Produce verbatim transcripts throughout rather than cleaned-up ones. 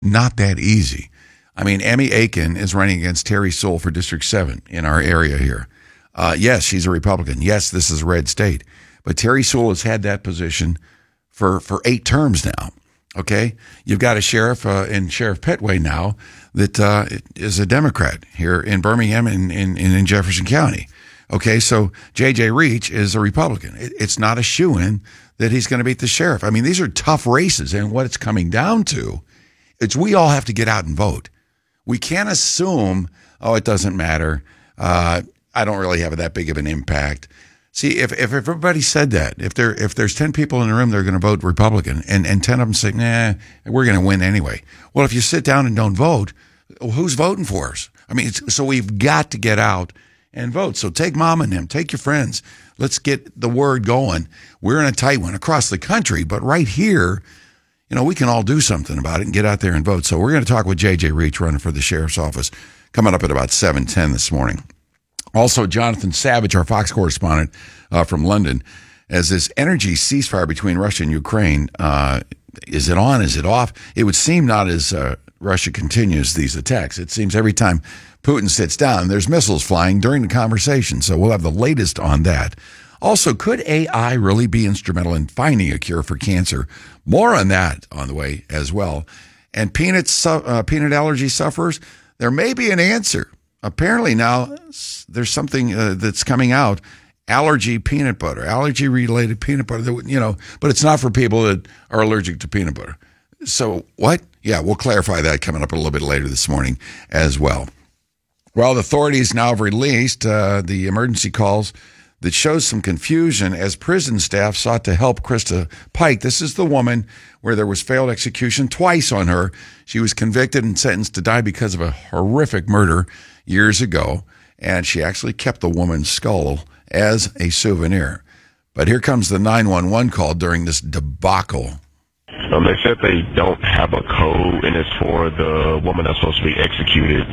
Not that easy. I mean, Emmy Aiken is running against Terry Sewell for District seven in our area here. Uh, yes, she's a Republican. Yes, this is a red state. But Terry Sewell has had that position for, for eight terms now. Okay? You've got a sheriff uh, in Sheriff Petway now that uh, is a Democrat here in Birmingham and in, in, in Jefferson County. Okay, so J J Reach is a Republican. It, it's not a shoo-in that he's going to beat the sheriff. I mean, these are tough races, and what it's coming down to, it's we all have to get out and vote. We can't assume, oh, it doesn't matter. Uh, I don't really have that big of an impact. See, if, if everybody said that, if there if there's ten people in the room that are going to vote Republican, and, and ten of them say, nah, we're going to win anyway. Well, if you sit down and don't vote, who's voting for us? I mean, it's, so we've got to get out and vote. So take mom and them, take your friends. Let's get the word going. We're in a tight one across the country, but right here, you know, we can all do something about it and get out there and vote. So we're going to talk with J J Reach running for the sheriff's office coming up at about seven ten this morning. Also, Jonathan Savage, our Fox correspondent uh, from London, as this energy ceasefire between Russia and Ukraine, uh, is it on? Is it off? It would seem not as uh, Russia continues these attacks. It seems every time Putin sits down, there's missiles flying during the conversation. So we'll have the latest on that. Also, could A I really be instrumental in finding a cure for cancer? More on that on the way as well. And peanut, su- uh, peanut allergy sufferers, there may be an answer. Apparently now there's something uh, that's coming out, allergy peanut butter, allergy-related peanut butter, that, you know, but it's not for people that are allergic to peanut butter. So what? Yeah, we'll clarify that coming up a little bit later this morning as well. Well, the authorities now have released uh, the emergency calls that shows some confusion as prison staff sought to help Krista Pike. This is the woman where there was failed execution twice on her. She was convicted and sentenced to die because of a horrific murder years ago, and she actually kept the woman's skull as a souvenir. But here comes the nine one one call during this debacle. Um, they said they don't have a code, and it's for the woman that's supposed to be executed.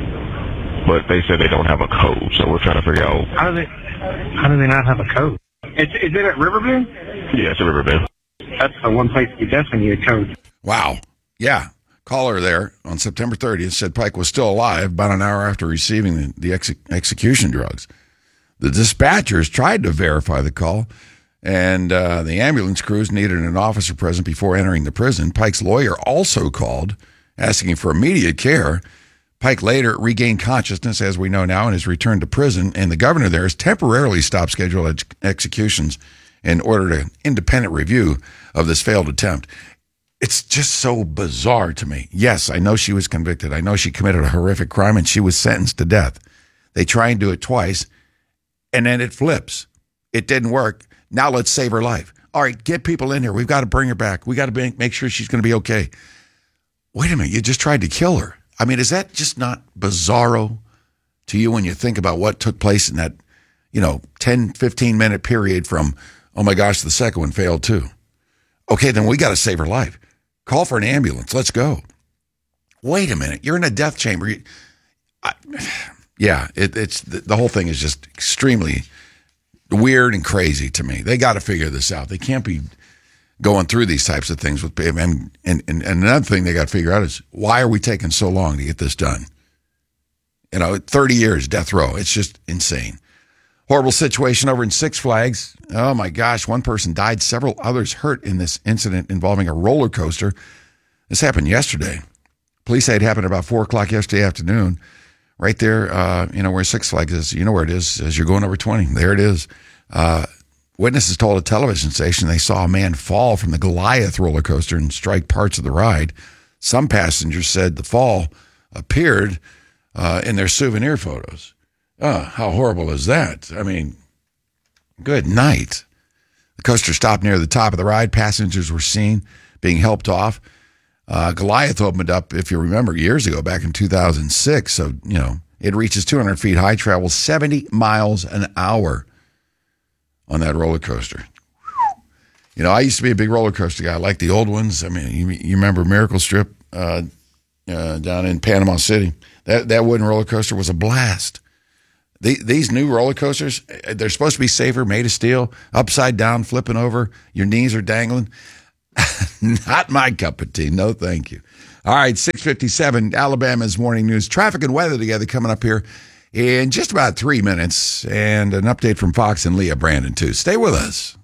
But they said they don't have a code, so we're trying to figure out. How do they, how do they not have a code? Is, is it at Riverbend? Yeah, it's at Riverbend. That's the one place you definitely need a code. Wow. Yeah. Caller there on September thirtieth said Pike was still alive about an hour after receiving the, the ex- execution drugs. The dispatchers tried to verify the call, and uh, the ambulance crews needed an officer present before entering the prison. Pike's lawyer also called, asking for immediate care. Pike later regained consciousness, as we know now, and is returned to prison, and the governor there has temporarily stopped scheduled ex- executions in order to independent review of this failed attempt. It's just so bizarre to me. Yes, I know she was convicted. I know she committed a horrific crime, and she was sentenced to death. They try and do it twice, and then it flips. It didn't work. Now let's save her life. All right, get people in here. We've got to bring her back. We got to make sure she's going to be okay. Wait a minute, you just tried to kill her. I mean, is that just not bizarro to you when you think about what took place in that, you know, ten, fifteen minute period from, oh my gosh, the second one failed too. Okay, then we got to save her life. Call for an ambulance. Let's go. Wait a minute. You're in a death chamber. I, yeah, it, it's the, the whole thing is just extremely weird and crazy to me. They got to figure this out. They can't be going through these types of things with and and, and, and another thing they got to figure out is why are we taking so long to get this done? You know, thirty years, death row. It's just insane. Horrible situation over in Six Flags. Oh my gosh, one person died, several others hurt in this incident involving a roller coaster. This happened yesterday. Police say it happened about four o'clock yesterday afternoon, right there, uh, you know, where Six Flags is. You know where it is as you're going over twenty. There it is. Uh, witnesses told a television station they saw a man fall from the Goliath roller coaster and strike parts of the ride. Some passengers said the fall appeared uh, in their souvenir photos. Oh, how horrible is that? I mean, good night. The coaster stopped near the top of the ride. Passengers were seen being helped off. Uh, Goliath opened up, if you remember, years ago, back in two thousand six. So, you know, it reaches two hundred feet high, travels seventy miles an hour on that roller coaster. You know, I used to be a big roller coaster guy. I like the old ones. I mean, you, you remember Miracle Strip uh, uh, down in Panama City? That, that wooden roller coaster was a blast. These new roller coasters, they're supposed to be safer, made of steel, upside down, flipping over. Your knees are dangling. Not my cup of tea. No, thank you. All right, six fifty-seven, Alabama's Morning News. Traffic and weather together coming up here in just about three minutes. And an update from Fox and Leah Brandon, too. Stay with us.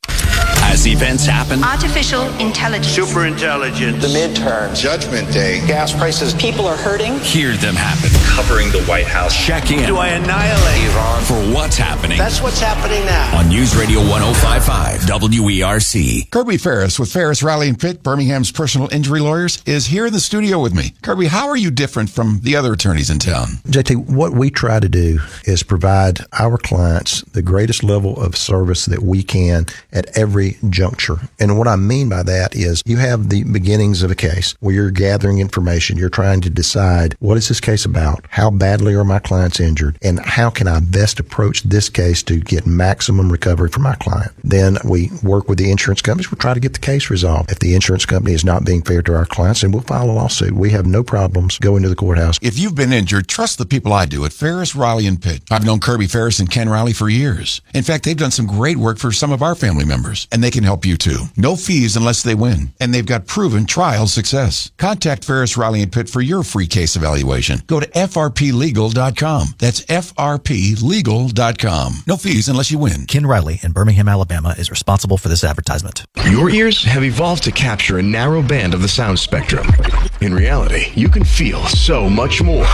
As events happen, artificial intelligence, super intelligence, the midterm, Judgment Day, gas prices, people are hurting. Hear them happen. covering the White House. Check in. Do I annihilate Iran? For what's happening. That's what's happening now. On News Radio one oh five point five W E R C. Kirby Ferris with Ferris, Riley and Pitt, Birmingham's personal injury lawyers, is here in the studio with me. Kirby, how are you different from the other attorneys in town? J T, what we try to do is provide our clients the greatest level of service that we can at every juncture. And what I mean by that is you have the beginnings of a case where you're gathering information. You're trying to decide, what is this case about? How badly are my clients injured? And how can I best approach this case to get maximum recovery for my client? Then we work with the insurance companies. We'll try to get the case resolved. If the insurance company is not being fair to our clients, then we'll file a lawsuit. We have no problems going to the courthouse. If you've been injured, trust the people I do at Ferris, Riley and Pitt. I've known Kirby Ferris and Ken Riley for years. In fact, they've done some great work for some of our family members, and they can help you too. No fees unless they win, and they've got proven trial success. Contact Ferris, Riley and Pitt for your free case evaluation. Go to F R P legal dot com. That's F R P legal dot com. No fees unless you win. Ken Riley in Birmingham, Alabama is responsible for this advertisement. Your ears have evolved to capture a narrow band of the sound spectrum. In reality, you can feel so much more.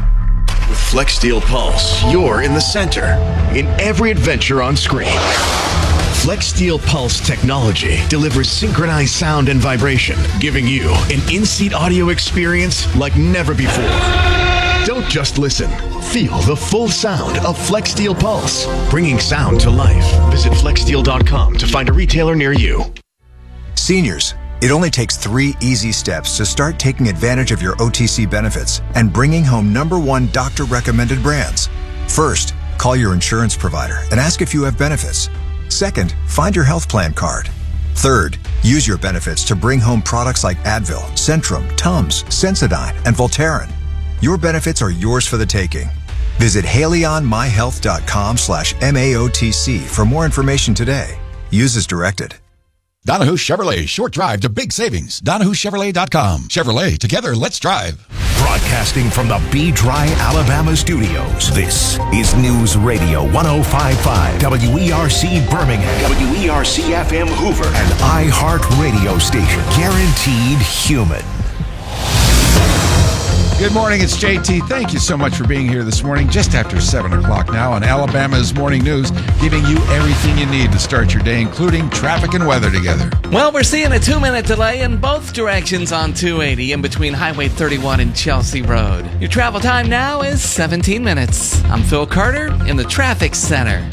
With FlexSteel Pulse, you're in the center in every adventure on screen. FlexSteel Pulse technology delivers synchronized sound and vibration, giving you an in-seat audio experience like never before. Don't just listen. Feel the full sound of FlexSteel Pulse, bringing sound to life. Visit flex steel dot com to find a retailer near you. Seniors, it only takes three easy steps to start taking advantage of your O T C benefits and bringing home number one doctor-recommended brands. First, call your insurance provider and ask if you have benefits. Second, find your health plan card. Third, use your benefits to bring home products like Advil, Centrum, Tums, Sensodyne, and Voltaren. Your benefits are yours for the taking. Visit haleyonmyhealth.com slash MAOTC for more information today. Use as directed. Donahue Chevrolet, short drive to big savings. Donahue Chevrolet dot com. Chevrolet, together, let's drive. Broadcasting from the Be Dry, Alabama studios, this is News Radio one oh five point five W E R C Birmingham, W E R C F M Hoover, and iHeart Radio Station. Guaranteed human. Good morning, it's J T. Thank you so much for being here this morning, just after seven o'clock now on Alabama's Morning News, giving you everything you need to start your day, including traffic and weather together. Well, we're seeing a two-minute delay in both directions on two eighty in between Highway thirty-one and Chelsea Road. Your travel time now is seventeen minutes. I'm Phil Carter in the Traffic Center.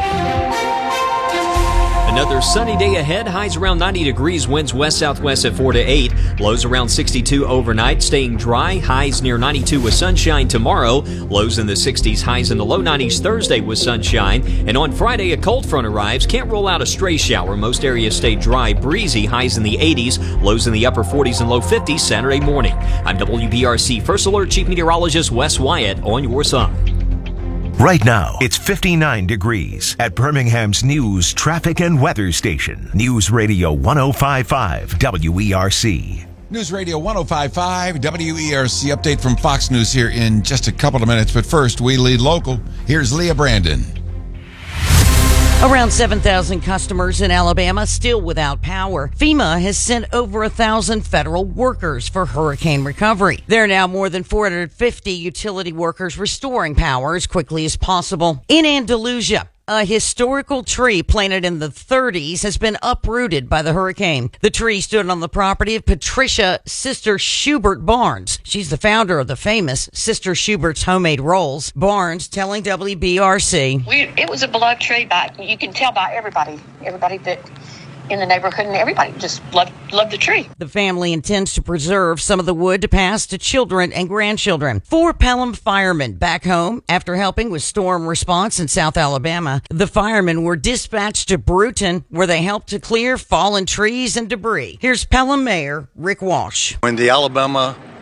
Another sunny day ahead. Highs around ninety degrees. Winds west-southwest at four to eight. Lows around sixty-two overnight. Staying dry. Highs near ninety-two with sunshine tomorrow. Lows in the sixties. Highs in the low nineties Thursday with sunshine. And on Friday, a cold front arrives. Can't rule out a stray shower. Most areas stay dry, breezy. Highs in the eighties. Lows in the upper forties and low fifties Saturday morning. I'm W B R C First Alert Chief Meteorologist Wes Wyatt on your side. Right now, it's fifty-nine degrees at Birmingham's News, Traffic, and Weather Station. News Radio one oh five point five W E R C. News Radio one oh five point five W E R C. Update from Fox News here in just a couple of minutes. But first, we lead local. Here's Leah Brandon. Around seven thousand customers in Alabama still without power. FEMA has sent over one thousand federal workers for hurricane recovery. There are now more than four hundred fifty utility workers restoring power as quickly as possible. In Andalusia, a historical tree planted in the thirties has been uprooted by the hurricane. The tree stood on the property of Patricia Sister Schubert Barnes. She's the founder of the famous Sister Schubert's homemade rolls. Barnes telling W B R C. We, it was a beloved tree, by you can tell by everybody, everybody that in the neighborhood, and everybody just loved, loved the tree. The family intends to preserve some of the wood to pass to children and grandchildren. Four Pelham firemen back home after helping with storm response in South Alabama. The firemen were dispatched to Bruton, where they helped to clear fallen trees and debris. Here's Pelham Mayor Rick Walsh. When the Alabama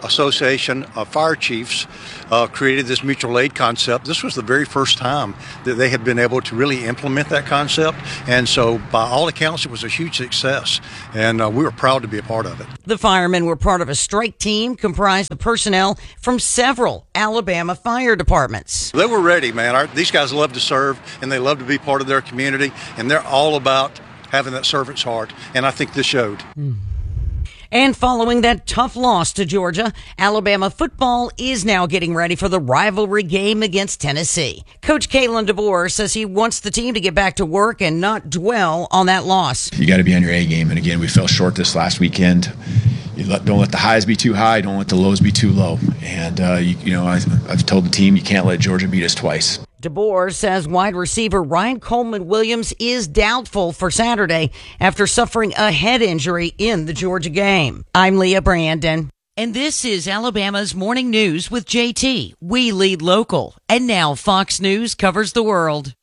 Association of Fire Chiefs uh, created this mutual aid concept. This was the very first time that they had been able to really implement that concept. And so by all accounts, it was a huge success. And uh, we were proud to be a part of it. The firemen were part of a strike team comprised of personnel from several Alabama fire departments. They were ready, man. Our, these guys love to serve, and they love to be part of their community. And they're all about having that servant's heart. And I think this showed. Mm. And following that tough loss to Georgia, Alabama football is now getting ready for the rivalry game against Tennessee. Coach Kalen DeBoer says he wants the team to get back to work and not dwell on that loss. You got to be on your A game. And again, we fell short this last weekend. You let, don't let the highs be too high. Don't let the lows be too low. And, uh, you, you know, I, I've told the team you can't let Georgia beat us twice. DeBoer says wide receiver Ryan Coleman Williams is doubtful for Saturday after suffering a head injury in the Georgia game. I'm Leah Brandon. And this is Alabama's Morning News with J T. We lead local. And now Fox News covers the world.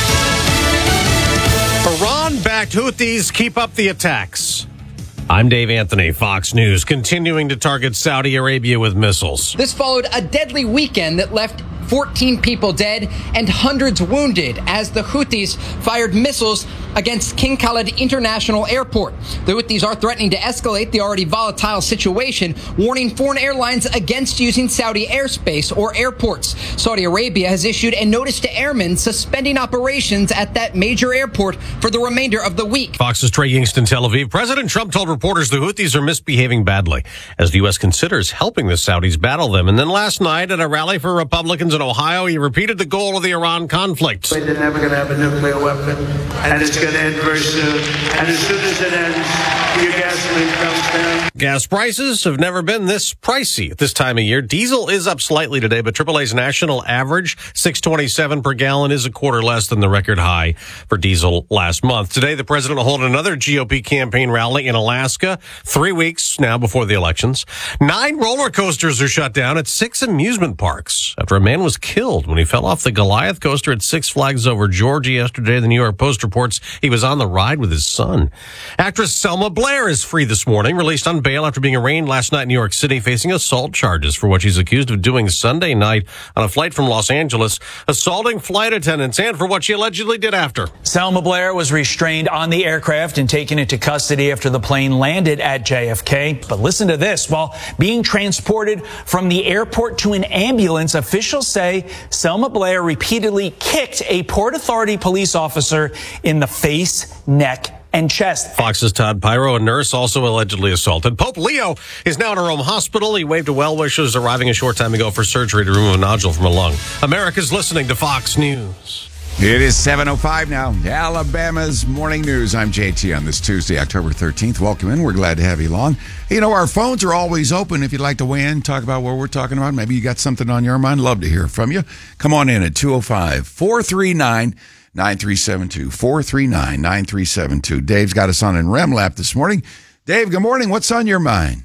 Iran-backed Houthis keep up the attacks. I'm Dave Anthony, Fox News, continuing to target Saudi Arabia with missiles. This followed a deadly weekend that left fourteen people dead and hundreds wounded as the Houthis fired missiles against King Khalid International Airport. The Houthis are threatening to escalate the already volatile situation, warning foreign airlines against using Saudi airspace or airports. Saudi Arabia has issued a notice to airmen suspending operations at that major airport for the remainder of the week. Fox's Trey Yingst in Tel Aviv. President Trump told reporters the Houthis are misbehaving badly as the U S considers helping the Saudis battle them. And then last night at a rally for Republicans in Ohio, he repeated the goal of the Iran conflict. They're never going to have a nuclear weapon, and it's going to end very soon. And as soon as it ends, your gasoline comes down. Gas prices have never been this pricey at this time of year. Diesel is up slightly today, but triple A's national average, six twenty-seven per gallon, is a quarter less than the record high for diesel last month. Today, the president will hold another G O P campaign rally in Alaska, three weeks now before the elections. Nine roller coasters are shut down at six amusement parks after a man was killed when he fell off the Goliath coaster at Six Flags Over Georgia yesterday. The New York Post reports he was on the ride with his son. Actress Selma Blair is free this morning, released on bail after being arraigned last night in New York City, facing assault charges for what she's accused of doing Sunday night on a flight from Los Angeles, assaulting flight attendants, and for what she allegedly did after. Selma Blair was restrained on the aircraft and taken into custody after the plane landed at J F K. But listen to this. While being transported from the airport to an ambulance, officials say Selma Blair repeatedly kicked a Port Authority police officer in the face, neck, and chest. Fox's Todd Pyro, a nurse, also allegedly assaulted. Pope Leo is now in a Rome hospital. He waved to well-wishers arriving a short time ago for surgery to remove a nodule from a lung. America's listening to Fox News. It is seven oh five now. Alabama's Morning News. I'm J T on this Tuesday, October thirteenth. Welcome in. We're glad to have you along. You know, our phones are always open if you'd like to weigh in, talk about what we're talking about. Maybe you got something on your mind. Love to hear from you. Come on in at two oh five, four three nine, nine three seven two, four three nine, nine three seven two. Dave's got us on in REMLAP this morning. Dave, good morning. What's on your mind?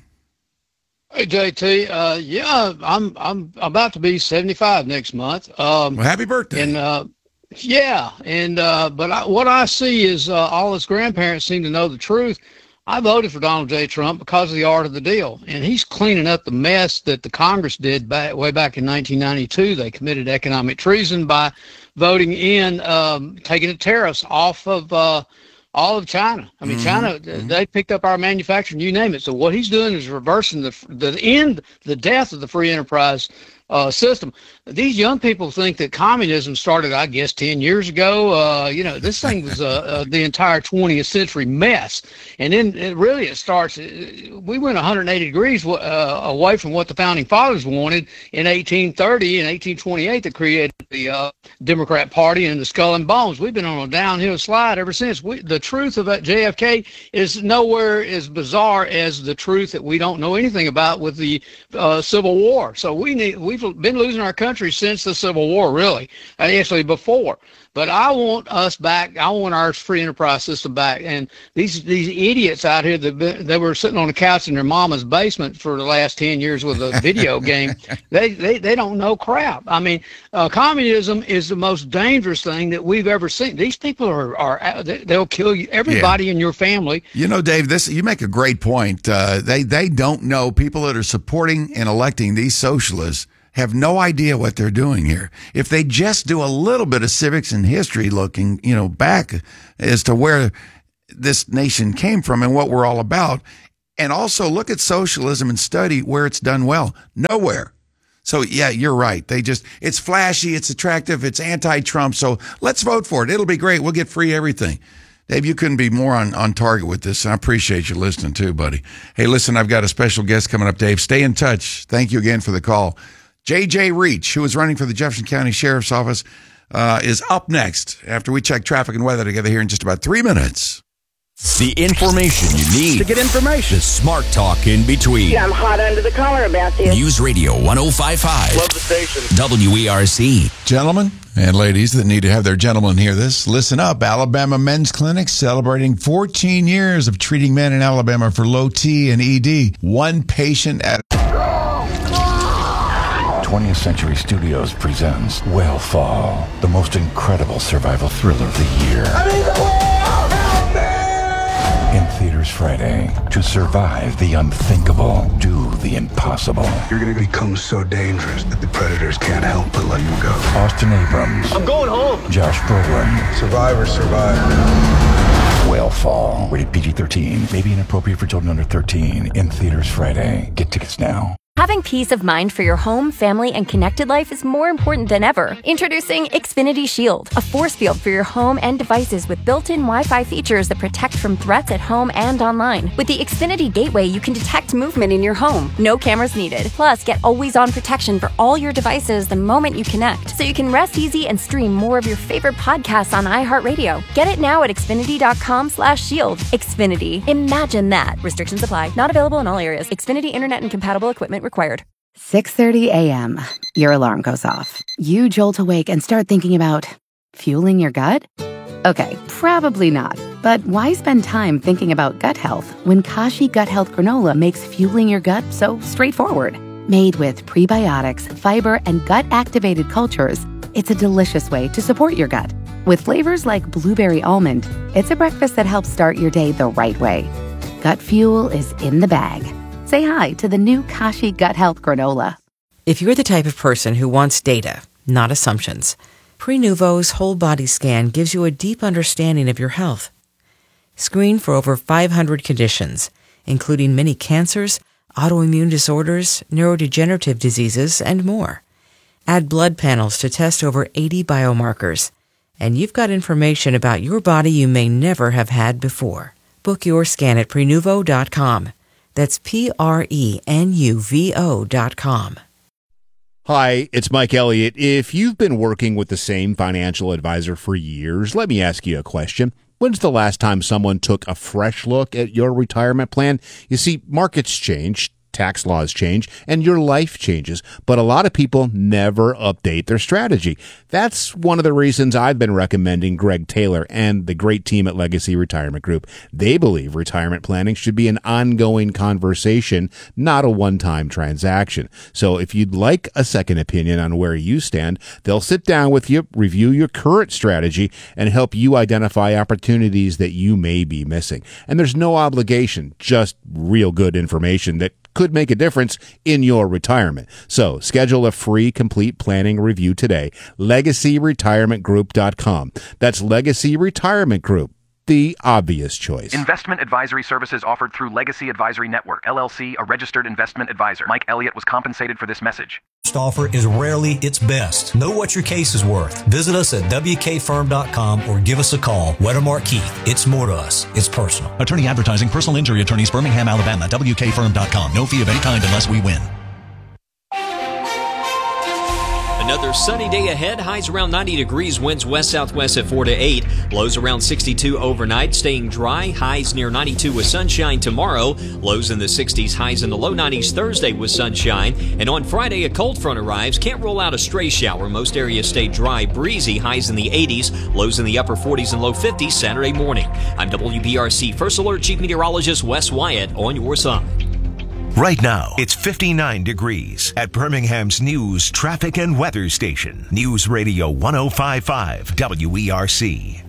Hey, J T. Uh, yeah, I'm I'm about to be seventy-five next month. Um, well, happy birthday. And, uh, yeah, and uh, but I, what I see is uh, all his grandparents seem to know the truth. I voted for Donald J. Trump because of the art of the deal, and he's cleaning up the mess that the Congress did back, way back in nineteen ninety-two. They committed economic treason by voting in, um, taking the tariffs off of uh, all of China. I mean, mm-hmm. China, mm-hmm. they picked up our manufacturing, you name it. So what he's doing is reversing the the end, the death of the free enterprise Uh, system. These young people think that communism started, I guess, ten years ago. Uh, you know, this thing was uh, uh, the entire twentieth century mess. And then it really it starts, we went one hundred eighty degrees uh, away from what the founding fathers wanted in eighteen thirty and eighteen twenty-eight that created the uh, Democrat Party and the Skull and Bones. We've been on a downhill slide ever since. We, the truth of J F K is nowhere as bizarre as the truth that we don't know anything about with the uh, Civil War. So we need, we've we've been losing our country since the Civil War, really, actually before. But I want us back. I want our free enterprise system back. And these these idiots out here that been, they were sitting on the couch in their mama's basement for the last ten years with a video game, they, they they don't know crap. I mean, uh, communism is the most dangerous thing that we've ever seen. These people are are they'll kill you, everybody yeah. in your family. You know, Dave, this you make a great point. Uh, they they don't know. People that are supporting and electing these socialists have no idea what they're doing here. If they just do a little bit of civics and history looking, you know, back as to where this nation came from and what we're all about, and also look at socialism and study where it's done well. Nowhere. So, yeah, you're right. They just, it's flashy, it's attractive, it's anti-Trump, so let's vote for it. It'll be great. We'll get free everything. Dave, you couldn't be more on, on target with this. I appreciate you listening too, buddy. Hey, listen, I've got a special guest coming up, Dave. Stay in touch. Thank you again for the call. J J Reach, who is running for the Jefferson County Sheriff's Office, uh, is up next after we check traffic and weather together here in just about three minutes. The information you need to get information. The smart talk in between. Yeah, I'm hot under the collar about this. News Radio one oh five point five. Love the station. W E R C. Gentlemen and ladies that need to have their gentlemen hear this, listen up. Alabama Men's Clinic celebrating fourteen years of treating men in Alabama for low T and E D. One patient at twentieth Century Studios presents Whale Fall, the most incredible survival thriller of the year. I need the whale! Help me! In theaters Friday. To survive the unthinkable, do the impossible. You're going to become so dangerous that the predators can't help but let you go. Austin Abrams. I'm going home. Josh Brolin. Survivor, survivor. Whale Fall. Rated P G thirteen. May be inappropriate for children under thirteen. In theaters Friday. Get tickets now. Having peace of mind for your home, family, and connected life is more important than ever. Introducing Xfinity Shield, a force field for your home and devices with built-in Wi-Fi features that protect from threats at home and online. With the Xfinity Gateway, you can detect movement in your home. No cameras needed. Plus, get always-on protection for all your devices the moment you connect, so you can rest easy and stream more of your favorite podcasts on iHeartRadio. Get it now at Xfinity.com slash shield. Xfinity. Imagine that. Restrictions apply. Not available in all areas. Xfinity Internet and compatible equipment required. six thirty a.m. Your alarm goes off. You jolt awake and start thinking about fueling your gut? Okay, probably not. But why spend time thinking about gut health when Kashi Gut Health Granola makes fueling your gut so straightforward? Made with prebiotics, fiber, and gut-activated cultures, it's a delicious way to support your gut. With flavors like blueberry almond, it's a breakfast that helps start your day the right way. Gut fuel is in the bag. Say hi to the new Kashi Gut Health Granola. If you're the type of person who wants data, not assumptions, Prenuvo's whole body scan gives you a deep understanding of your health. Screen for over five hundred conditions, including many cancers, autoimmune disorders, neurodegenerative diseases, and more. Add blood panels to test over eighty biomarkers, and you've got information about your body you may never have had before. Book your scan at Prenuvo dot com. That's P R E N U V O dot com. Hi, it's Mike Elliott. If you've been working with the same financial advisor for years, let me ask you a question. When's the last time someone took a fresh look at your retirement plan? You see, markets change, tax laws change, and your life changes, but a lot of people never update their strategy. That's one of the reasons I've been recommending Greg Taylor and the great team at Legacy Retirement Group. They believe retirement planning should be an ongoing conversation, not a one-time transaction. So if you'd like a second opinion on where you stand, they'll sit down with you, review your current strategy, and help you identify opportunities that you may be missing. And there's no obligation, just real good information that could make a difference in your retirement. So schedule a free complete planning review today. Legacy Retirement Group dot com. That's Legacy Retirement Group, the obvious choice. Investment advisory services offered through Legacy Advisory Network, L L C, a registered investment advisor. Mike Elliott was compensated for this message. Offer is rarely its best. Know what your case is worth. Visit us at W K firm dot com or give us a call. Wedemark Keith. It's more to us. It's personal. Attorney advertising, personal injury attorneys, Birmingham, Alabama. W K firm dot com. No fee of any kind unless we win. Another sunny day ahead. Highs around ninety degrees. Winds west-southwest at four to eight. Lows around sixty-two overnight. Staying dry. Highs near ninety-two with sunshine tomorrow. Lows in the sixties. Highs in the low nineties Thursday with sunshine. And on Friday, a cold front arrives. Can't rule out a stray shower. Most areas stay dry, breezy. Highs in the eighties. Lows in the upper forties and low fifties Saturday morning. I'm W B R C First Alert Chief Meteorologist Wes Wyatt on your side. Right now, it's fifty-nine degrees at Birmingham's News, Traffic, and Weather Station. News Radio one oh five point five W E R C.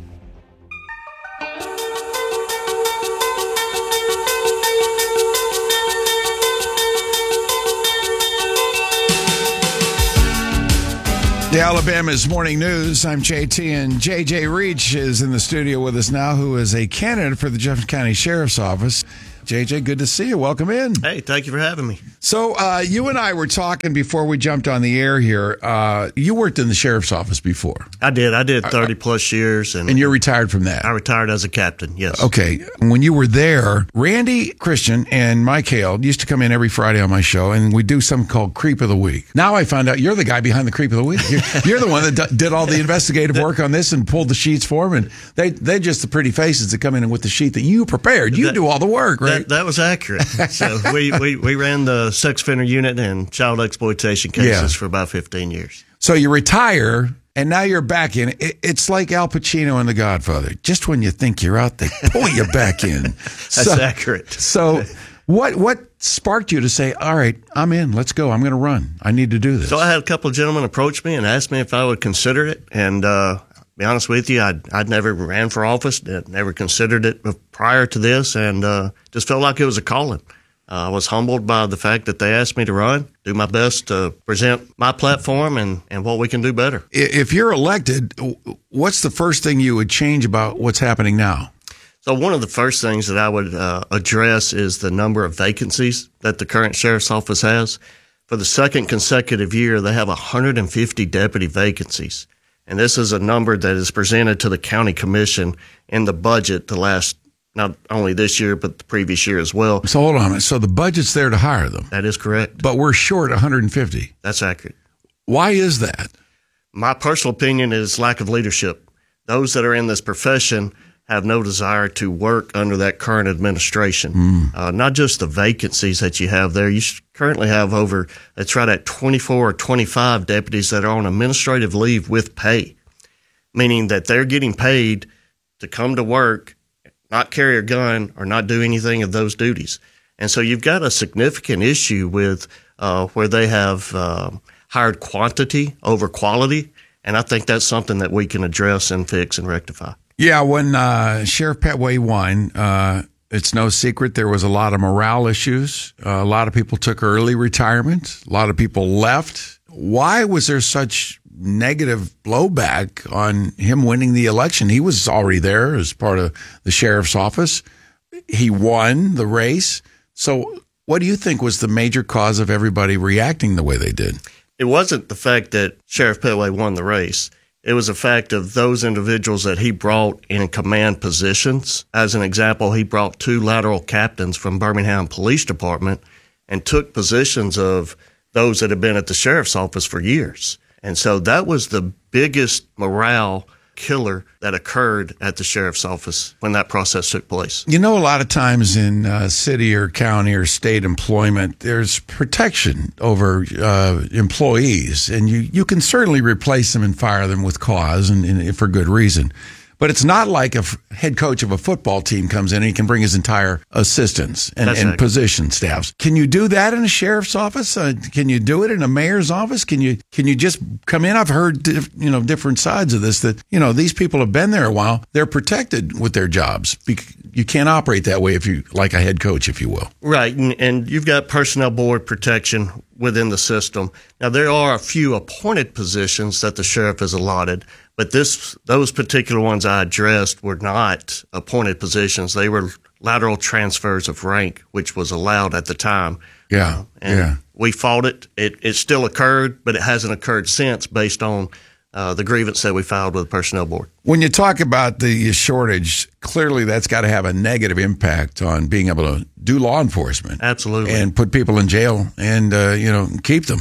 The Alabama's Morning News. I'm J T, and J J Reach is in the studio with us now, who is a candidate for the Jefferson County Sheriff's Office. J J, good to see you. Welcome in. Hey, thank you for having me. So uh, you and I were talking before we jumped on the air here. Uh, you worked in the sheriff's office before. I did. I did thirty plus years. And, and you're retired from that? I retired as a captain, yes. Okay. When you were there, Randy Christian and Mike Hale used to come in every Friday on my show, and we do something called Creep of the Week. Now I find out you're the guy behind the Creep of the Week. You're, you're the one that d- did all the investigative work on this and pulled the sheets for them, and they, they're just the pretty faces that come in with the sheet that you prepared. You that, do all the work, right? That, that was accurate. So we, we, we ran the sex offender unit and child exploitation cases Yeah. for about fifteen years. So you retire, and now you're back in. It, it's like Al Pacino in The Godfather. Just when you think you're out, they pull you back in. That's so, accurate. So what what sparked you to say, all right, I'm in, let's go, I'm going to run. I need to do this. So I had a couple of gentlemen approach me and asked me if I would consider it. And uh, to be honest with you, I'd, I'd never ran for office, never considered it prior to this, and uh, just felt like it was a calling. Uh, I was humbled by the fact that they asked me to run, do my best to present my platform and, and what we can do better. If you're elected, what's the first thing you would change about what's happening now? So one of the first things that I would uh, address is the number of vacancies that the current sheriff's office has. For the second consecutive year, they have one hundred fifty deputy vacancies. And this is a number that is presented to the county commission in the budget the last, not only this year, but the previous year as well. So hold on. So the budget's there to hire them. That is correct. But we're short one hundred fifty. That's accurate. Why is that? My personal opinion is lack of leadership. Those that are in this profession have no desire to work under that current administration. Mm. Uh, not just the vacancies that you have there. You currently have over, it's right at twenty-four or twenty-five deputies that are on administrative leave with pay, meaning that they're getting paid to come to work, not carry a gun, or not do anything of those duties. And so you've got a significant issue with uh, where they have uh, hired quantity over quality, and I think that's something that we can address and fix and rectify. Yeah, when uh, Sheriff Petway won, uh, it's no secret there was a lot of morale issues. Uh, a lot of people took early retirement. A lot of people left. Why was there such negative blowback on him winning the election? He was already there as part of the sheriff's office. He won the race. So what do you think was the major cause of everybody reacting the way they did? It wasn't the fact that Sheriff Petway won the race. It was a fact of those individuals that he brought in command positions. As an example, he brought two lateral captains from Birmingham Police Department and took positions of those that had been at the sheriff's office for years. And so that was the biggest morale killer that occurred at the sheriff's office when that process took place. You know, a lot of times in uh, city or county or state employment, there's protection over uh, employees, and you, you can certainly replace them and fire them with cause and, and for good reason. But it's not like a f- head coach of a football team comes in and he can bring his entire assistants and, and position staffs. Can you do that in a sheriff's office? Uh, can you do it in a mayor's office? Can you can you just come in? I've heard dif- you know different sides of this that you know these people have been there a while. They're protected with their jobs. You can't operate that way if you like a head coach, if you will. Right, and, and you've got personnel board protection within the system. Now there are a few appointed positions that the sheriff has allotted. But this, those particular ones I addressed were not appointed positions. They were lateral transfers of rank, which was allowed at the time. Yeah, uh, and yeah. We fought it. it. It still occurred, but it hasn't occurred since based on uh, the grievance that we filed with the personnel board. When you talk about the shortage, clearly that's got to have a negative impact on being able to do law enforcement. Absolutely. And put people in jail and, uh, you know, keep them.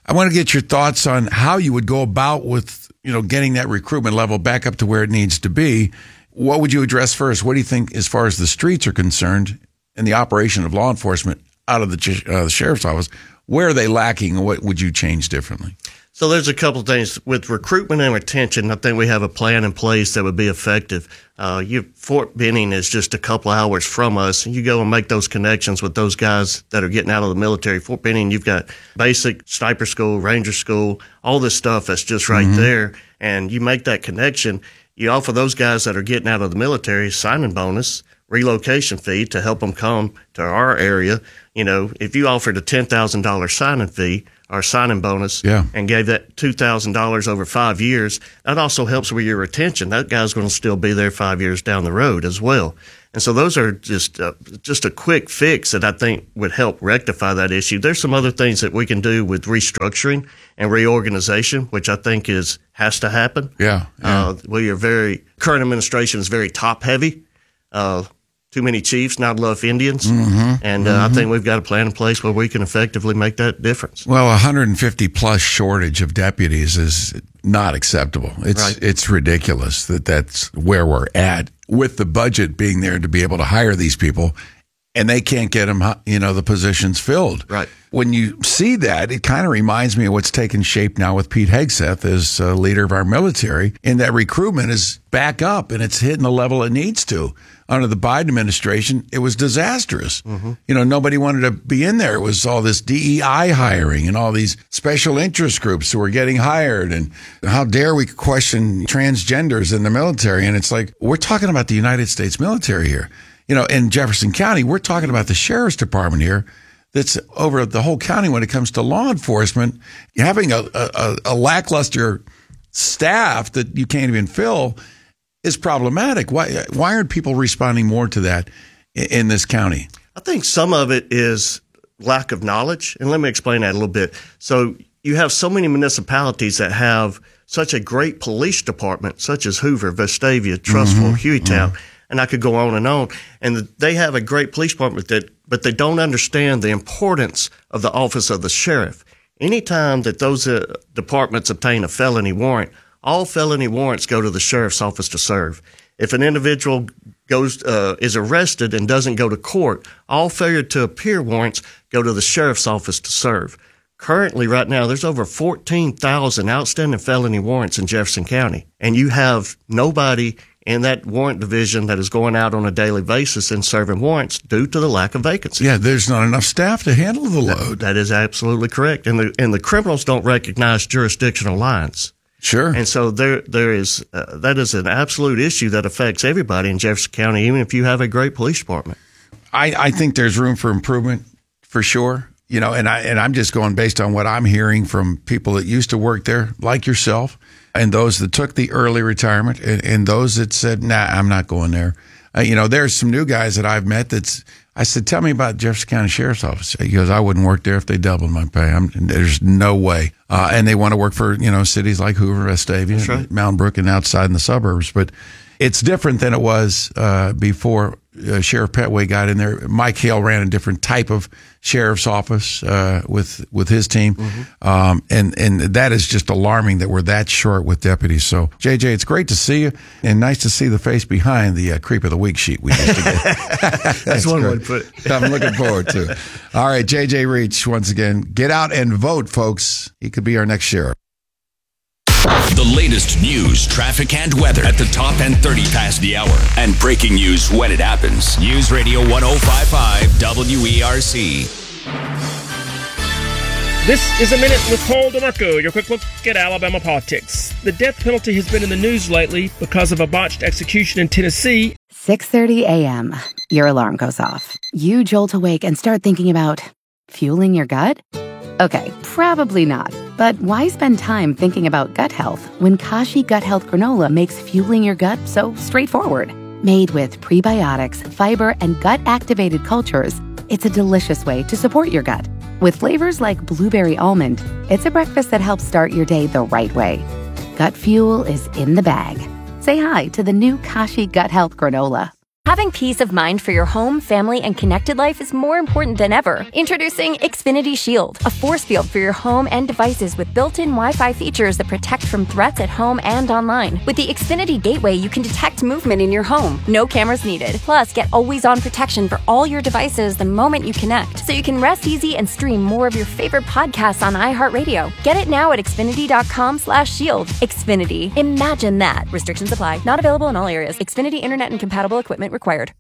I want to get your thoughts on how you would go about with, you know, getting that recruitment level back up to where it needs to be. What would you address first? What do you think, as far as the streets are concerned and the operation of law enforcement out of the, uh, the sheriff's office? Where are they lacking, and what would you change differently? So there's a couple of things with recruitment and retention. I think we have a plan in place that would be effective. Uh, you, Fort Benning is just a couple hours from us, and you go and make those connections with those guys that are getting out of the military. Fort Benning, you've got basic sniper school, ranger school, all this stuff that's just right mm-hmm. there, and you make that connection. You offer those guys that are getting out of the military signing bonus, relocation fee to help them come to our area. You know, if you offered a ten thousand dollars signing fee or signing bonus yeah. and gave that two thousand dollars over five years, that also helps with your retention. That guy's going to still be there five years down the road as well. And so those are just uh, just a quick fix that I think would help rectify that issue. There's some other things that we can do with restructuring and reorganization, which I think is has to happen. Yeah. yeah. Uh, we are very, current administration is very top heavy. Uh, Too many chiefs, not enough Indians. Mm-hmm. And uh, mm-hmm. I think we've got a plan in place where we can effectively make that difference. Well, one hundred fifty plus shortage of deputies is not acceptable. It's right. it's ridiculous that that's where we're at, with the budget being there to be able to hire these people, and they can't get them, you know, the positions filled. Right. When you see that, it kind of reminds me of what's taking shape now with Pete Hegseth as uh, leader of our military, in that recruitment is back up and it's hitting the level it needs to. Under the Biden administration, it was disastrous. Mm-hmm. You know, nobody wanted to be in there. It was all this D E I hiring and all these special interest groups who were getting hired. And how dare we question transgenders in the military? And it's like, we're talking about the United States military here. You know, in Jefferson County, we're talking about the sheriff's department here that's over the whole county when it comes to law enforcement. Having a, a, a lackluster staff that you can't even fill is problematic. Why why aren't people responding more to that in this county? I think some of it is lack of knowledge. And let me explain that a little bit. So you have so many municipalities that have such a great police department, such as Hoover, Vestavia, Trustful, Mm-hmm. Hueytown, Mm-hmm. and I could go on and on. And they have a great police department, that, but they don't understand the importance of the office of the sheriff. Anytime that those uh, departments obtain a felony warrant, all felony warrants go to the sheriff's office to serve. If an individual goes uh, is arrested and doesn't go to court, all failure to appear warrants go to the sheriff's office to serve. Currently, right now, there's over fourteen thousand outstanding felony warrants in Jefferson County, and you have nobody in that warrant division that is going out on a daily basis and serving warrants due to the lack of vacancies. Yeah, there's not enough staff to handle the load. That, that is absolutely correct. And the, and the criminals don't recognize jurisdictional lines. Sure. And so there, there is, uh, that is an absolute issue that affects everybody in Jefferson County, even if you have a great police department. I, I think there's room for improvement for sure. You know, and I, and I'm just going based on what I'm hearing from people that used to work there, like yourself, and those that took the early retirement, and, and those that said, nah, I'm not going there. Uh, you know, there's some new guys that I've met that's, I said, tell me about Jefferson County Sheriff's Office. He goes, I wouldn't work there if they doubled my pay. I'm, there's no way. Uh, and they want to work for, you know, cities like Hoover, Vestavia, right. Mountain Brook, and outside in the suburbs. But it's different than it was uh, before uh, Sheriff Petway got in there. Mike Hale ran a different type of sheriff's office uh, with with his team, Mm-hmm. um, and and that is just alarming that we're that short with deputies. So J J, it's great to see you, and nice to see the face behind the uh, creep of the week sheet we used to get. That's, That's one way to put it. I'm looking forward to it. All right, J J Reach, once again, get out and vote, folks. He could be our next sheriff. The latest news, traffic, and weather at the top and thirty past the hour. And breaking news when it happens. News Radio one oh five point five W E R C. This is a Minute with Paul DeMarco, your quick look at Alabama politics. The death penalty has been in the news lately because of a botched execution in Tennessee. six thirty a.m. Your alarm goes off. You jolt awake and start thinking about fueling your gut? Okay, probably not. But why spend time thinking about gut health when Kashi Gut Health Granola makes fueling your gut so straightforward? Made with prebiotics, fiber, and gut-activated cultures, it's a delicious way to support your gut. With flavors like blueberry almond, it's a breakfast that helps start your day the right way. Gut fuel is in the bag. Say hi to the new Kashi Gut Health Granola. Having peace of mind for your home, family, and connected life is more important than ever. Introducing Xfinity Shield, a force field for your home and devices with built-in Wi-Fi features that protect from threats at home and online. With the Xfinity Gateway, you can detect movement in your home. No cameras needed. Plus, get always-on protection for all your devices the moment you connect, so you can rest easy and stream more of your favorite podcasts on iHeartRadio. Get it now at Xfinity.com slash shield. Xfinity. Imagine that. Restrictions apply. Not available in all areas. Xfinity Internet and compatible equipment required.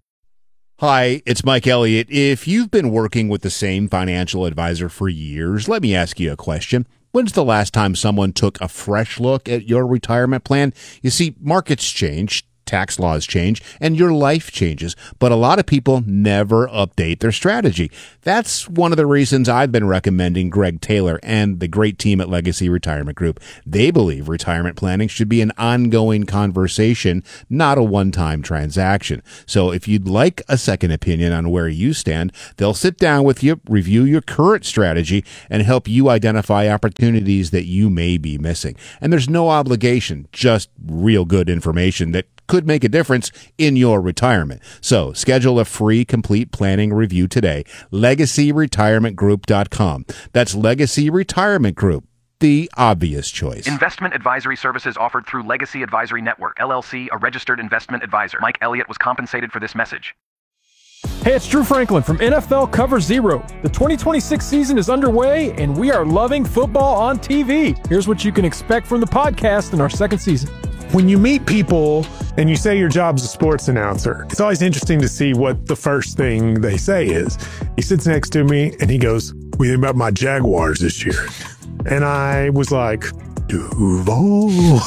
Hi, it's Mike Elliott. If you've been working with the same financial advisor for years, let me ask you a question. When's the last time someone took a fresh look at your retirement plan? You see, markets change, tax laws change, and your life changes, but a lot of people never update their strategy. That's one of the reasons I've been recommending Greg Taylor and the great team at Legacy Retirement Group. They believe retirement planning should be an ongoing conversation, not a one-time transaction. So if you'd like a second opinion on where you stand, they'll sit down with you, review your current strategy, and help you identify opportunities that you may be missing. And there's no obligation, just real good information that could make a difference in your retirement. So schedule a free complete planning review today. legacy retirement group dot com. That's Legacy Retirement Group, the obvious choice. Investment advisory services offered through Legacy Advisory Network, L L C, a registered investment advisor. Mike Elliott was compensated for this message. Hey, it's Drew Franklin from N F L Cover Zero. The twenty twenty-six season is underway, and we are loving football on T V. Here's what you can expect from the podcast in our second season. When you meet people and you say your job's a sports announcer, it's always interesting to see what the first thing they say is. He sits next to me and he goes, "What do you think about my Jaguars this year?" And I was like, Duval.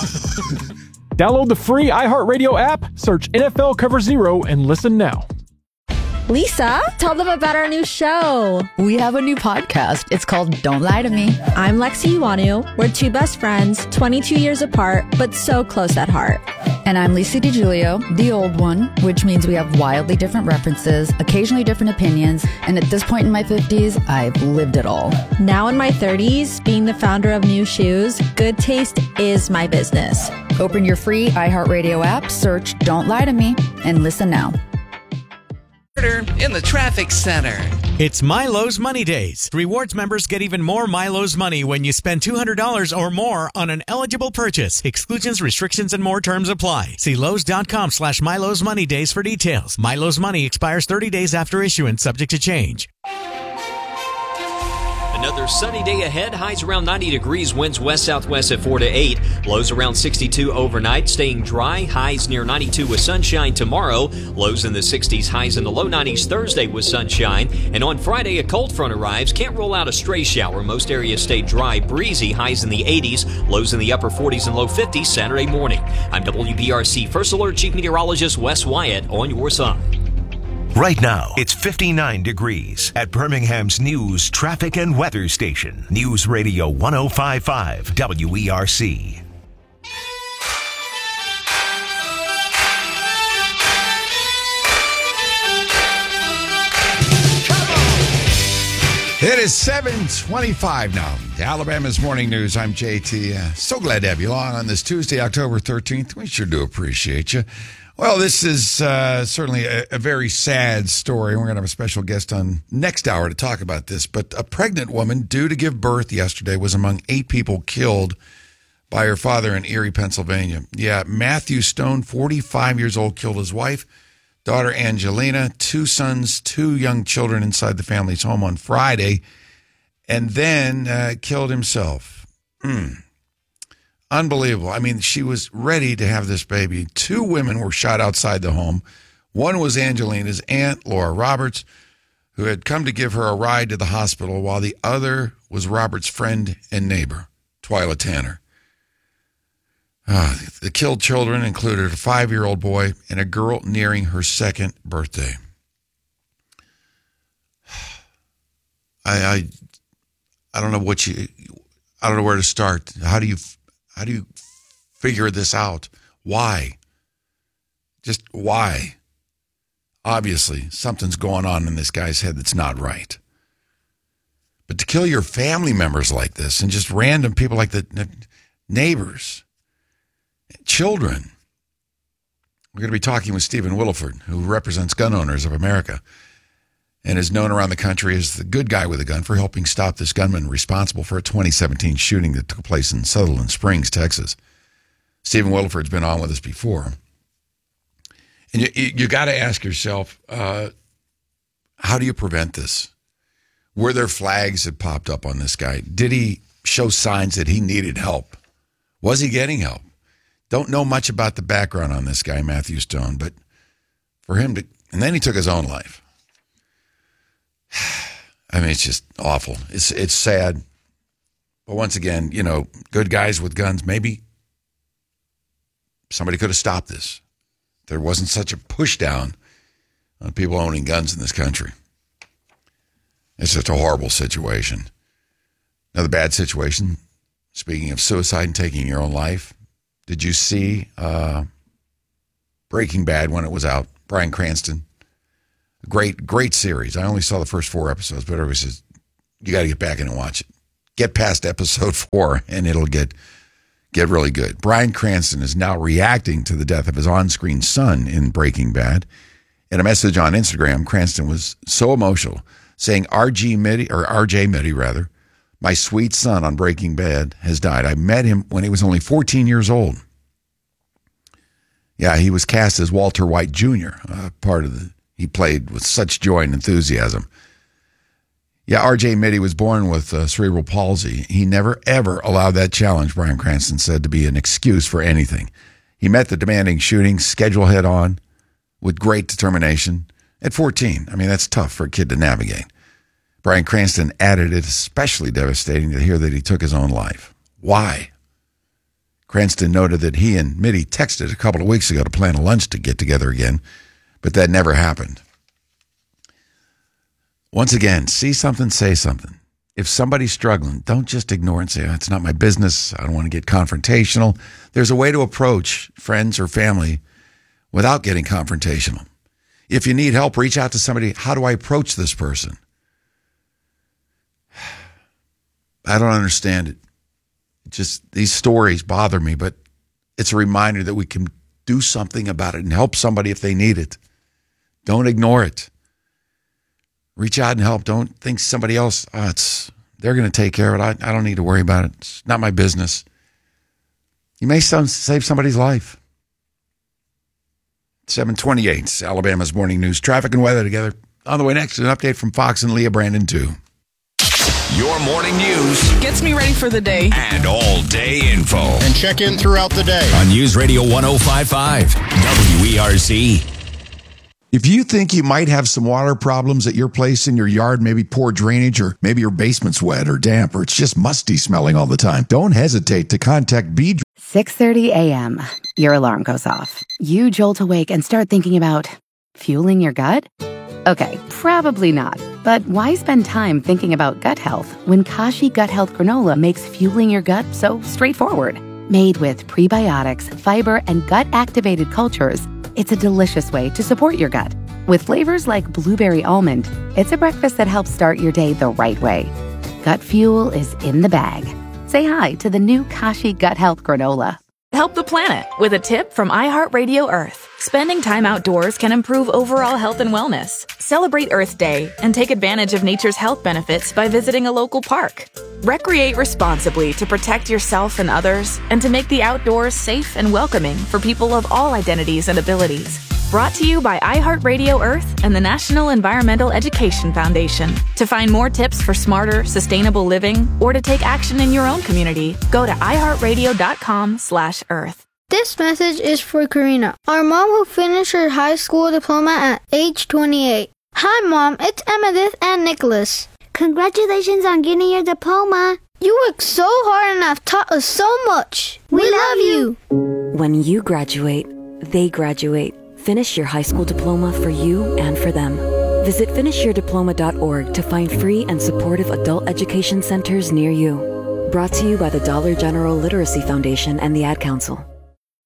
Download the free iHeartRadio app, search N F L Cover Zero, and listen now. Lisa, tell them about our new show. We have a new podcast. It's called Don't Lie to Me. I'm Lexi Iwanu. We're two best friends, twenty-two years apart, but so close at heart. And I'm Lisa DiGiulio, the old one, which means we have wildly different references, occasionally different opinions, and at this point in my fifties, I've lived it all. Now in my thirties, being the founder of New Shoes, good taste is my business. Open your free iHeartRadio app, search Don't Lie to Me, and listen now. In the traffic center. It's Milo's Money Days. Rewards members get even more Milo's money when you spend two hundred dollars or more on an eligible purchase. Exclusions, restrictions, and more terms apply. See Lowe's.com slash Milo's Money Days for details. Milo's Money expires thirty days after issuance, subject to change. Another sunny day ahead. Highs around ninety degrees. Winds west-southwest at four to eight. Lows around sixty-two overnight. Staying dry. Highs near ninety-two with sunshine tomorrow. Lows in the sixties. Highs in the low nineties Thursday with sunshine. And on Friday, a cold front arrives. Can't rule out a stray shower. Most areas stay dry, breezy. Highs in the eighties. Lows in the upper forties and low fifties Saturday morning. I'm W B R C First Alert Chief Meteorologist Wes Wyatt on your side. Right now, it's fifty-nine degrees at Birmingham's News, Traffic, and Weather Station. News Radio one oh five point five W E R C. It is seven twenty-five now. Alabama's Morning News. I'm J T. Uh, so glad to have you along on this Tuesday, October thirteenth. We sure do appreciate you. Well, this is uh, certainly a, a very sad story. We're going to have a special guest on next hour to talk about this. But a pregnant woman due to give birth yesterday was among eight people killed by her father in Erie, Pennsylvania. Yeah, Matthew Stone, forty-five years old, killed his wife, daughter Angelina, two sons, two young children inside the family's home on Friday, and then uh, killed himself. Mm. Unbelievable. I mean, she was ready to have this baby. Two women were shot outside the home. One was Angelina's aunt, Laura Roberts, who had come to give her a ride to the hospital, while the other was Roberts' friend and neighbor, Twyla Tanner. Uh, the killed children included a five-year-old boy and a girl nearing her second birthday. I, I, I don't know what you, I don't know where to start. How do you, how do you figure this out? Why? Just why? Obviously, something's going on in this guy's head that's not right. But to kill your family members like this and just random people like the neighbors, children, We're going to be talking with Stephen Williford, who represents Gun Owners of America and is known around the country as the good guy with a gun for helping stop this gunman responsible for a twenty seventeen shooting that took place in Sutherland Springs, Texas. Stephen Williford's been on with us before. And you, you, you got to ask yourself, uh, how do you prevent this? Were there flags that popped up on this guy? Did he show signs that he needed help? Was he getting help? Don't know much about the background on this guy, Matthew Stone, but for him to, and then he took his own life. I mean, it's just awful. It's it's sad. But once again, you know, good guys with guns, maybe somebody could have stopped this. There wasn't such a push down on people owning guns in this country. It's just a horrible situation. Another bad situation, speaking of suicide and taking your own life, did you see uh, Breaking Bad when it was out? Bryan Cranston. Great, great series. I only saw the first four episodes, but everybody says, you got to get back in and watch it. Get past episode four, and it'll get get really good. Bryan Cranston is now reacting to the death of his on-screen son in Breaking Bad. In a message on Instagram, Cranston was so emotional, saying, R G Mitty, or R J Mitty, rather, my sweet son on Breaking Bad has died. I met him when he was only fourteen years old. Yeah, he was cast as Walter White Junior, uh, part of the, he played with such joy and enthusiasm. Yeah, R J Mitty was born with uh, cerebral palsy. He never, ever allowed that challenge, Bryan Cranston said, to be an excuse for anything. He met the demanding shooting schedule head on with great determination. At fourteen, I mean, that's tough for a kid to navigate. Bryan Cranston added it especially devastating to hear that he took his own life. Why? Cranston noted that he and Mitty texted a couple of weeks ago to plan a lunch to get together again, but that never happened. Once again, see something, say something. If somebody's struggling, don't just ignore and say, oh, it's not my business. I don't want to get confrontational. There's a way to approach friends or family without getting confrontational. If you need help, reach out to somebody. How do I approach this person? I don't understand it. Just these stories bother me, but it's a reminder that we can do something about it and help somebody if they need it. Don't ignore it. Reach out and help. Don't think somebody else, oh, it's they're going to take care of it. I, I don't need to worry about it. It's not my business. You may some, save somebody's life. seven twenty-eight, Alabama's Morning News. Traffic and weather together. On the way next, an update from Fox and Leah Brandon, too. Your morning news gets me ready for the day. And all-day info. And check in throughout the day. On News Radio one oh five point five, W E R C. If you think you might have some water problems at your place in your yard, maybe poor drainage, or maybe your basement's wet or damp, or it's just musty smelling all the time, don't hesitate to contact B. six thirty a.m. Your alarm goes off. You jolt awake and start thinking about fueling your gut? Okay, probably not. But why spend time thinking about gut health when Kashi Gut Health Granola makes fueling your gut so straightforward? Made with prebiotics, fiber, and gut-activated cultures, it's a delicious way to support your gut. With flavors like blueberry almond, it's a breakfast that helps start your day the right way. Gut fuel is in the bag. Say hi to the new Kashi Gut Health Granola. Help the planet with a tip from iHeartRadio Earth. Spending time outdoors can improve overall health and wellness. Celebrate Earth Day and take advantage of nature's health benefits by visiting a local park. Recreate responsibly to protect yourself and others and to make the outdoors safe and welcoming for people of all identities and abilities. Brought to you by iHeartRadio Earth and the National Environmental Education Foundation. To find more tips for smarter, sustainable living or to take action in your own community, go to iHeartRadio.com slash earth. This message is for Karina, our mom who finished her high school diploma at age twenty-eight. Hi, Mom. It's Emmettith and Nicholas. Congratulations on getting your diploma. You worked so hard and have taught us so much. We, we love you. When you graduate, they graduate. Finish your high school diploma for you and for them. Visit finish your diploma dot org to find free and supportive adult education centers near you. Brought to you by the Dollar General Literacy Foundation and the Ad Council.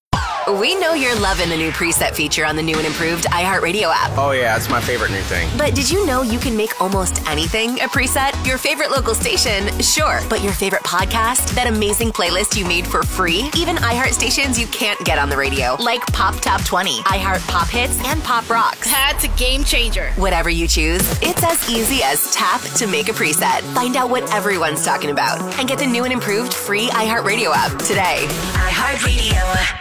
We know you're loving the new preset feature on the new and improved iHeartRadio app. Oh, yeah, it's my favorite new thing. But did you know you can make almost anything a preset? Your favorite local station? Sure. But your favorite podcast? That amazing playlist you made for free? Even iHeart stations you can't get on the radio, like Pop Top twenty, iHeart Pop Hits, and Pop Rocks. That's a game changer. Whatever you choose, it's as easy as tap to make a preset. Find out what everyone's talking about and get the new and improved free iHeartRadio app today. iHeartRadio.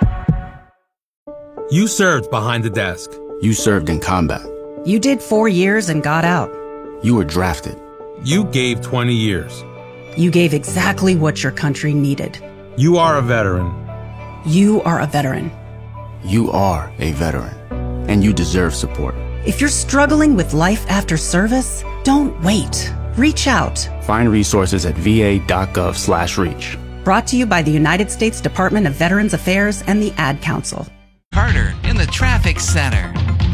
You served behind the desk. You served in combat. You did four years and got out. You were drafted. You gave twenty years. You gave exactly what your country needed. You are a veteran. You are a veteran. You are a veteran. And you deserve support. If you're struggling with life after service, don't wait. Reach out. Find resources at va.gov slash reach. Brought to you by the United States Department of Veterans Affairs and the Ad Council. Carter in the traffic center.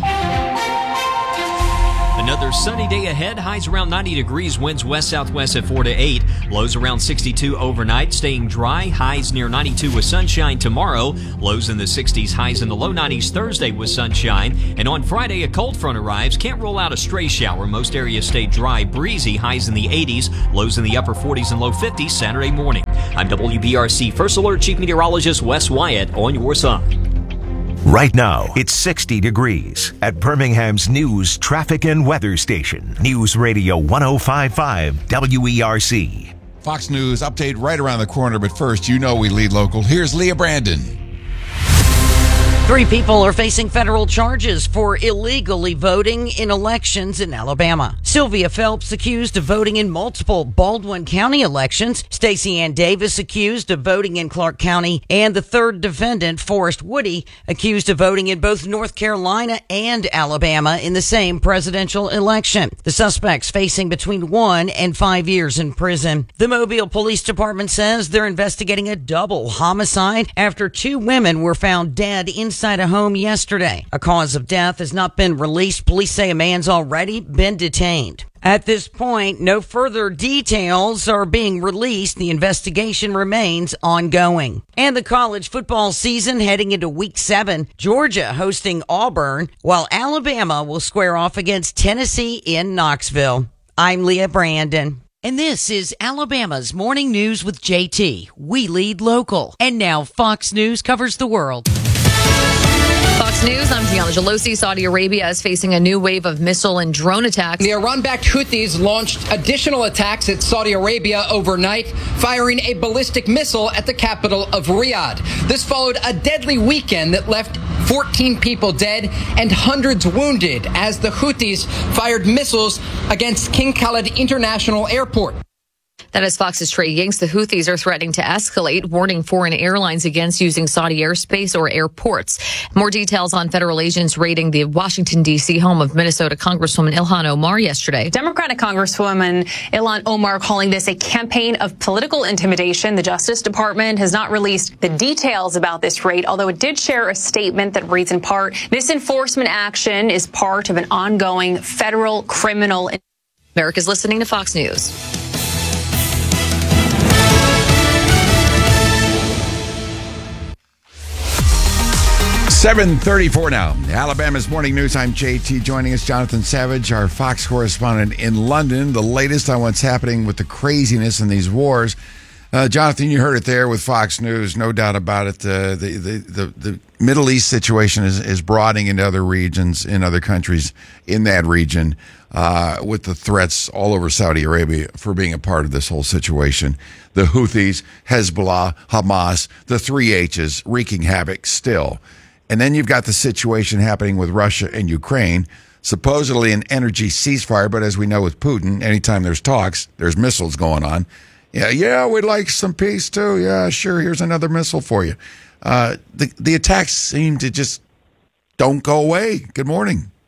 Another sunny day ahead. Highs around ninety degrees. Winds west-southwest at four to eight. Lows around sixty-two overnight. Staying dry. Highs near ninety-two with sunshine tomorrow. Lows in the sixties. Highs in the low nineties Thursday with sunshine. And on Friday, a cold front arrives. Can't rule out a stray shower. Most areas stay dry, breezy. Highs in the eighties. Lows in the upper forties and low fifties Saturday morning. I'm W B R C First Alert Chief Meteorologist Wes Wyatt on your side. Right now, it's sixty degrees at Birmingham's news, traffic, and weather station. News Radio one oh five point five W E R C. Fox News update right around the corner, but first, you know we lead local. Here's Leah Brandon. Three people are facing federal charges for illegally voting in elections in Alabama. Sylvia Phelps accused of voting in multiple Baldwin County elections. Stacey Ann Davis accused of voting in Clark County. And the third defendant, Forrest Woody, accused of voting in both North Carolina and Alabama in the same presidential election. The suspects facing between one and five years in prison. The Mobile Police Department says they're investigating a double homicide after two women were found dead in inside a home yesterday. A cause of death has not been released. Police say a man's already been detained. At this point, no further details are being released. The investigation remains ongoing. And the college football season heading into week seven. Georgia hosting Auburn, while Alabama will square off against Tennessee in Knoxville. I'm Leah Brandon. And this is Alabama's Morning News with J T. We lead local. And now Fox News covers the world. Fox News, I'm Gianna Gelosi. Saudi Arabia is facing a new wave of missile and drone attacks. The Iran-backed Houthis launched additional attacks at Saudi Arabia overnight, firing a ballistic missile at the capital of Riyadh. This followed a deadly weekend that left fourteen people dead and hundreds wounded as the Houthis fired missiles against King Khalid International Airport. That is Fox's Trey Yanks. The Houthis are threatening to escalate, warning foreign airlines against using Saudi airspace or airports. More details on federal agents raiding the Washington, D C home of Minnesota Congresswoman Ilhan Omar yesterday. Democratic Congresswoman Ilhan Omar calling this a campaign of political intimidation. The Justice Department has not released the details about this raid, although it did share a statement that reads in part, this enforcement action is part of an ongoing federal criminal. America's listening to Fox News. seven thirty-four now. Alabama's Morning News. I'm J T. Joining us, Jonathan Savage, our Fox correspondent in London. The latest on what's happening with the craziness in these wars. Uh, Jonathan, you heard it there with Fox News, no doubt about it. Uh, the, the, the, the Middle East situation is, is broadening into other regions, in other countries in that region, uh, with the threats all over Saudi Arabia for being a part of this whole situation. The Houthis, Hezbollah, Hamas, the three H's wreaking havoc still. And then you've got the situation happening with Russia and Ukraine, supposedly an energy ceasefire. But as we know with Putin, anytime there's talks, there's missiles going on. Yeah, yeah, we'd like some peace too. Yeah, sure. Here's another missile for you. Uh, the the attacks seem to just don't go away. Good morning.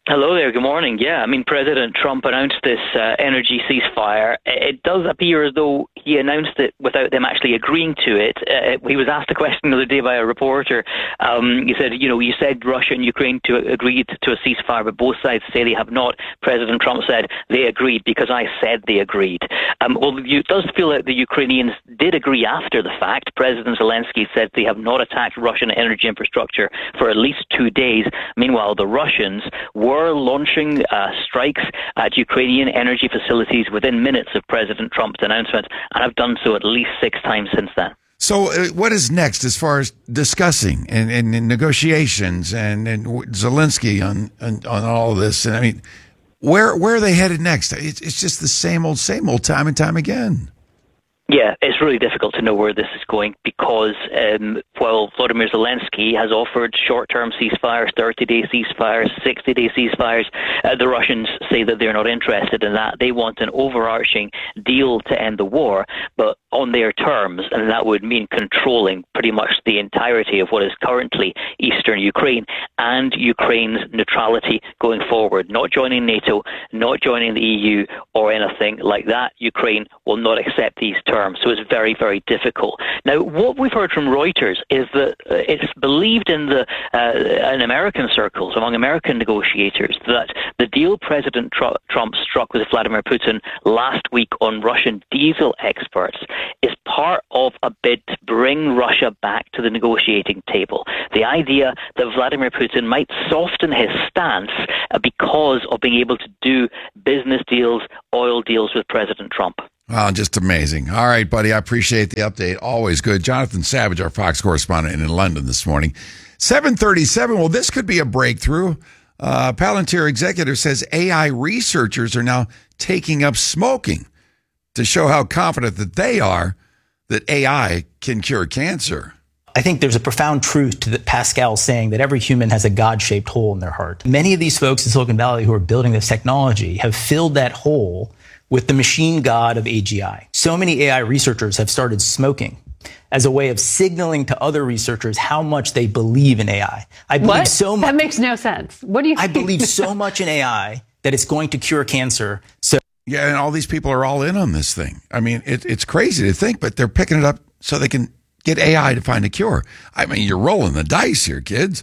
Hello there. Good morning. Yeah, I mean, President Trump announced this uh, energy ceasefire. It does appear as though he announced it without them actually agreeing to it. Uh, he was asked a question the other day by a reporter. Um, he said, you know, you said Russia and Ukraine to agreed to a ceasefire, but both sides say they have not. President Trump said they agreed because I said they agreed. Um, well, it does feel like the Ukrainians did agree after the fact. President Zelensky said they have not attacked Russian energy infrastructure for at least two days. Meanwhile, the Russians were were launching uh, strikes at Ukrainian energy facilities within minutes of President Trump's announcement, and have done so at least six times since then. So uh, what is next as far as discussing and, and, and negotiations and, and Zelensky on, on on all of this? And I mean, where where are they headed next? It's, it's just the same old, same old time and time again. Yeah, it's really difficult to know where this is going because um, while Volodymyr Zelensky has offered short-term ceasefires, thirty-day ceasefires, sixty-day ceasefires, uh, the Russians say that they're not interested in that. They want an overarching deal to end the war, but on their terms, and that would mean controlling pretty much the entirety of what is currently eastern Ukraine and Ukraine's neutrality going forward. Not joining NATO, not joining the E U or anything like that. Ukraine will not accept these terms. So it's very, very difficult. Now, what we've heard from Reuters is that uh, it's believed in the uh, in American circles, among American negotiators, that the deal President Tr- Trump struck with Vladimir Putin last week on Russian diesel exports is part of a bid to bring Russia back to the negotiating table. The idea that Vladimir Putin might soften his stance uh, because of being able to do business deals, oil deals with President Trump. Wow, just amazing. All right, buddy, I appreciate the update. Always good. Jonathan Savage, our Fox correspondent in London this morning. seven thirty-seven, well, this could be a breakthrough. Uh, Palantir executive says A I researchers are now taking up smoking to show how confident that they are that A I can cure cancer. I think there's a profound truth to the Pascal saying that every human has a God-shaped hole in their heart. Many of these folks in Silicon Valley who are building this technology have filled that hole with the machine god of A G I. So many A I researchers have started smoking as a way of signaling to other researchers how much they believe in A I. I believe what? so much. That makes no sense. What do you I mean? believe so much in A I that it's going to cure cancer. So yeah, and all these people are all in on this thing. I mean, it, it's crazy to think, but they're picking it up so they can get A I to find a cure. I mean, you're rolling the dice here, kids.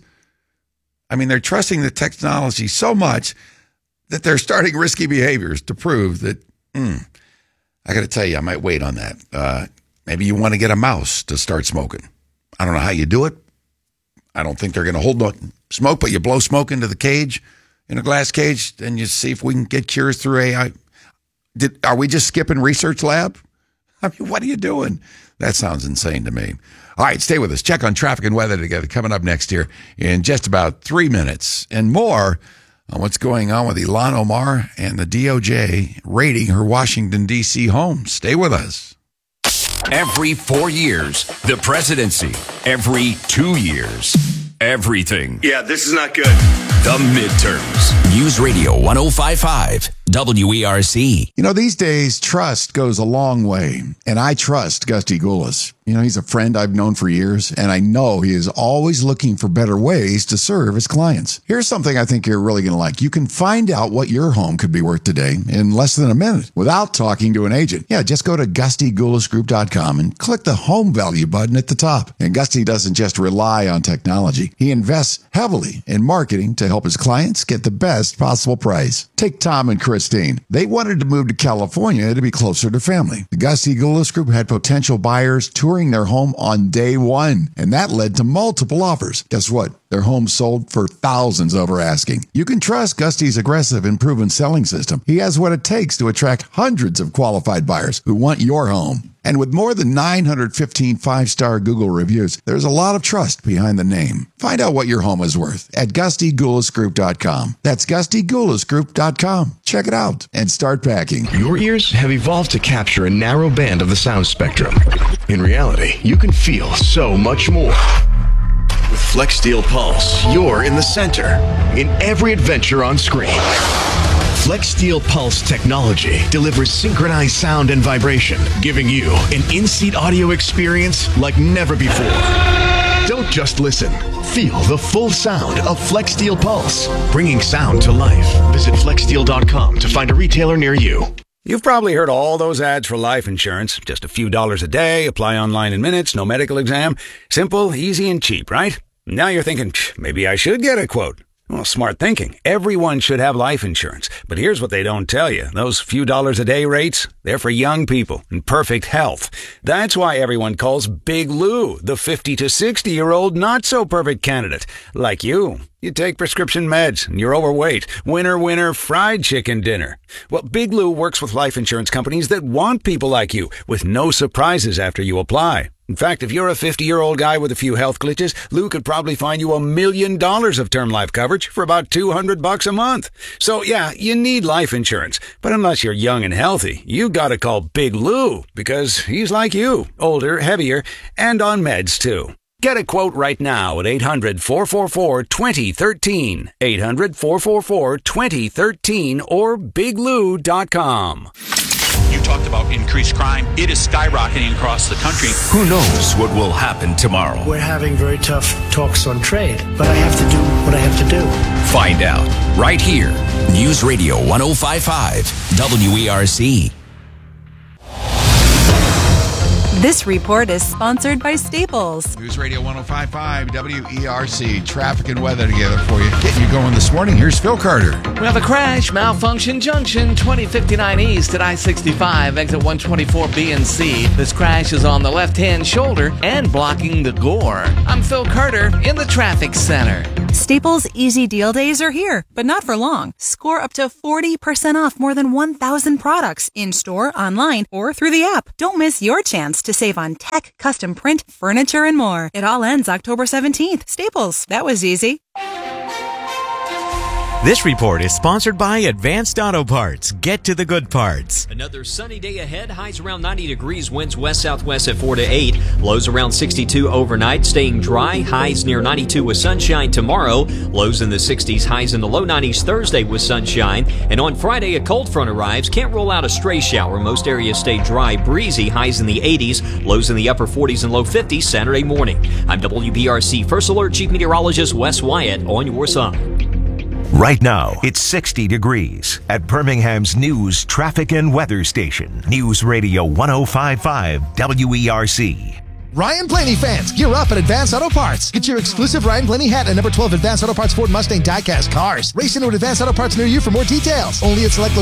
I mean, they're trusting the technology so much that they're starting risky behaviors to prove that, mm, I got to tell you, I might wait on that. Uh, maybe you want to get a mouse to start smoking. I don't know how you do it. I don't think they're going to hold no smoke, but you blow smoke into the cage, in a glass cage, and you see if we can get cures through A I. Did, are we just skipping research lab? I mean, what are you doing? That sounds insane to me. All right, stay with us. Check on traffic and weather together coming up next here in just about three minutes and more on what's going on with Ilhan Omar and the D O J raiding her Washington, D C home. Stay with us. Every four years, the presidency. Every two years, everything. Yeah, this is not good. The midterms. News Radio one oh five point five, W E R C. You know, these days, trust goes a long way, and I trust Gusty Gulas. You know, he's a friend I've known for years, and I know he is always looking for better ways to serve his clients. Here's something I think you're really going to like. You can find out what your home could be worth today in less than a minute without talking to an agent. Yeah, just go to Gusty Gulas Group dot com and click the home value button at the top. And Gusty doesn't just rely on technology. He invests heavily in marketing to help his clients get the best possible price. Take Tom and Christine. They wanted to move to California to be closer to family. The Gusty Gulas Group had potential buyers touring their home on day one, and that led to multiple offers. Guess what? Their home sold for thousands over asking. You can trust Gusty's aggressive and proven selling system. He has what it takes to attract hundreds of qualified buyers who want your home. And with more than nine hundred fifteen five-star Google reviews, there's a lot of trust behind the name. Find out what your home is worth at Gusty Gulas Group dot com. That's Gusty Gulas Group dot com. Check it out and start packing. Your ears have evolved to capture a narrow band of the sound spectrum. In reality, you can feel so much more. With FlexSteel Pulse, you're in the center in every adventure on screen. FlexSteel Pulse technology delivers synchronized sound and vibration, giving you an in-seat audio experience like never before. Don't just listen. feel the full sound of FlexSteel Pulse, bringing sound to life. Visit flex steel dot com to find a retailer near you. You've probably heard all those ads for life insurance. Just a few dollars a day, apply online in minutes, no medical exam. Simple, easy, and cheap, right? Now you're thinking, maybe I should get a quote. Well, smart thinking. Everyone should have life insurance. But here's what they don't tell you. Those few dollars a day rates, they're for young people in perfect health. That's why everyone calls Big Lou the fifty to sixty-year-old not-so-perfect candidate. Like you. You take prescription meds and you're overweight. Winner, winner, fried chicken dinner. Well, Big Lou works with life insurance companies that want people like you with no surprises after you apply. In fact, if you're a fifty-year-old guy with a few health glitches, Lou could probably find you a million dollars of term life coverage for about two hundred bucks a month. So yeah, you need life insurance. But unless you're young and healthy, you gotta call Big Lou because he's like you, older, heavier, and on meds too. Get a quote right now at eight hundred, four four four, two zero one three, eight hundred, four four four, two zero one three, or big lou dot com. You talked about increased crime. It is skyrocketing across the country. Who knows what will happen tomorrow? We're having very tough talks on trade, but I have to do what I have to do. Find out right here. News Radio ten fifty-five, W E R C. This report is sponsored by Staples. News Radio ten fifty-five, W E R C. Traffic and weather together for you. Getting you going this morning. Here's Phil Carter. We have a crash, malfunction junction, twenty fifty-nine East at I sixty-five, exit one twenty-four B and C. This crash is on the left-hand shoulder and blocking the Gore. I'm Phil Carter in the traffic center. Staples Easy Deal Days are here, but not for long. Score up to forty percent off more than one thousand products in-store, online, or through the app. Don't miss your chance to save on tech, custom print, furniture, and more. It all ends October seventeenth. Staples. That was easy. This report is sponsored by Advanced Auto Parts. Get to the good parts. Another sunny day ahead. Highs around ninety degrees. Winds west-southwest at four to eight. Lows around sixty-two overnight. Staying dry. Highs near ninety-two with sunshine tomorrow. Lows in the sixties. Highs in the low nineties Thursday with sunshine. And on Friday, a cold front arrives. Can't rule out a stray shower. Most areas stay dry, breezy. Highs in the eighties. Lows in the upper forties and low fifties Saturday morning. I'm W B R C First Alert Chief Meteorologist Wes Wyatt on your side. Right now, it's sixty degrees at Birmingham's news, traffic, and weather station. News Radio ten fifty-five W E R C. Ryan Blaney fans, gear up at Advanced Auto Parts. Get your exclusive Ryan Blaney hat and number twelve Advanced Auto Parts Ford Mustang diecast cars. Race into an Advanced Auto Parts near you for more details. Only at select locations.